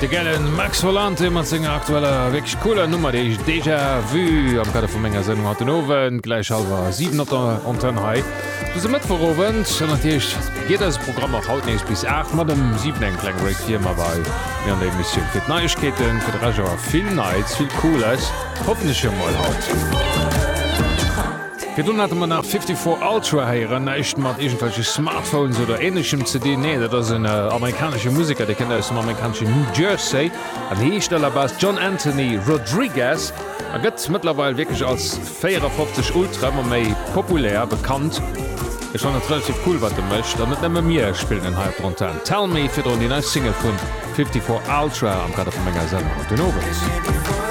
De gellen Max Volante mat senger aktueller wég cooler Nummer déich déjà vu am Kader vu méger Sendung hat den Owen gleich halber 7 Antennhai. Du se mat verrowen Hicht jedes Programm hautnées bis 8 mat dem 7 enkleng Break Firma bei mir an der Mission fir Neuigkeiten fir d Reger viel Nights viel cooles hoffnech mal haut. Gedun hat man nach 54 Ultra heieren echt mat egentfallsche Smartphones oder ähnlichem CD nee, dat ass een amerikanische Musiker, der kennt aus dem amerikanischen New Jersey an Hesteller Bass John Anthony Rodriguez. Er gëtt mittlerweile wirklich als 54 Ultra immer méi populär bekannt. Ich fand relativ cool, wat du mcht, damit nemmme mir spielen den halb runter. Tell me fir die neue Single vun 54 Ultra am Kader vu Menge Sendung und den Oben.